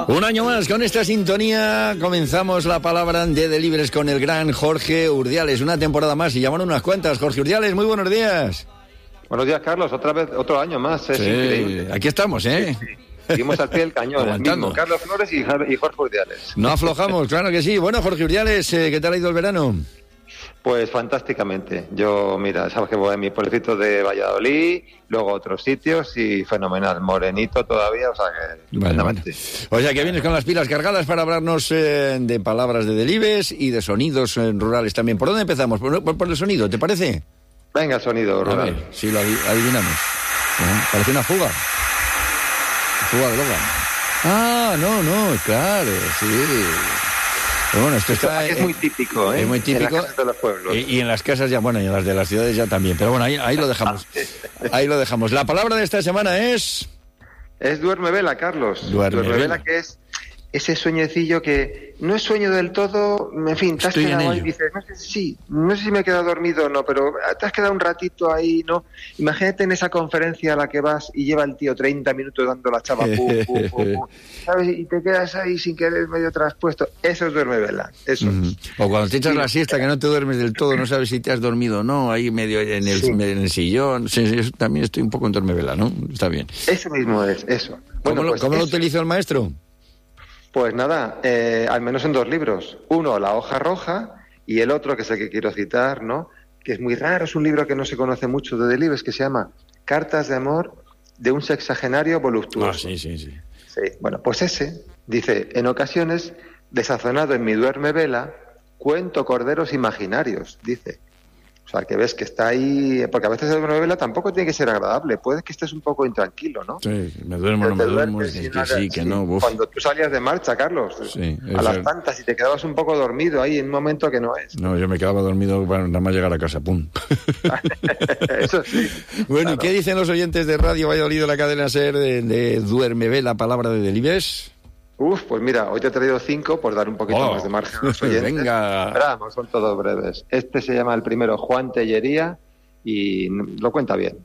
Un año más con esta sintonía comenzamos la palabra de Delibres con el gran Jorge Urdiales. Una temporada más y llaman unas cuantas. Jorge Urdiales, muy buenos días. Buenos días, Carlos. Otra vez, otro año más. Es increíble. Aquí estamos, ¿eh? Sí. Seguimos al pie del cañón, el mismo. Carlos Flores y Jorge Urdiales. No aflojamos, claro que sí. Bueno, Jorge Urdiales, ¿qué tal ha ido el verano? Pues fantásticamente. Yo, mira, sabes que voy a mi pueblecito de Valladolid, luego a otros sitios y fenomenal. Morenito todavía, o sea que... Bueno. O sea que vienes con las pilas cargadas para hablarnos de palabras de Delibes y de sonidos rurales también. ¿Por dónde empezamos? ¿Por el sonido, te parece? Venga, sonido rural. A ver, si lo adivinamos. Parece una fuga. Fuga de Logan. Ah, no, claro, sí. Pero bueno, esto está... Es muy típico, ¿eh? Es muy típico. En las casas de los pueblos. Y en las casas ya, bueno, y en las de las ciudades ya también. Pero bueno, ahí lo dejamos. Ahí lo dejamos. La palabra de esta semana es... Es duerme vela, Carlos. Duerme vela, que es ese sueñecillo que no es sueño del todo, en fin, te has quedado ahí y dices, no sé si me he quedado dormido o no, pero te has quedado un ratito ahí, ¿no? Imagínate en esa conferencia a la que vas y lleva el tío 30 minutos dando la chava, pum, ¿sabes? Y te quedas ahí sin querer medio traspuesto. Eso es duerme vela, eso es. O cuando te echas la siesta que no te duermes del todo, no sabes si te has dormido o no, ahí medio en el sillón. Sí, yo también estoy un poco en duerme vela, ¿no? Está bien. Eso mismo es, eso. Bueno, ¿Cómo lo utilizó el maestro? Pues nada, al menos en dos libros. Uno, La hoja roja, y el otro, que es el que quiero citar, ¿no? Que es muy raro, es un libro que no se conoce mucho de Delibes, que se llama Cartas de amor de un sexagenario voluptuoso. Sí. Bueno, pues ese dice, en ocasiones, desazonado en mi duerme vela, cuento corderos imaginarios, dice. O sea, que ves que está ahí... Porque a veces el duerme-vela tampoco tiene que ser agradable. Puede que estés un poco intranquilo, ¿no? Sí, me duermo, no me duermo, que no. Uf. Cuando tú salías de marcha, Carlos, a las tantas, y te quedabas un poco dormido ahí en un momento que no es. No, yo me quedaba dormido para nada más llegar a casa, pum. Eso sí. Bueno, claro. ¿Y qué dicen los oyentes de Radio Valladolid de la cadena SER de duerme-vela, palabra de Delibes? Pues mira, hoy te he traído 5 por dar un poquito más de margen a los oyentes. Venga. Pero vamos, son todos breves. Este se llama el primero Juan Tellería y lo cuenta bien.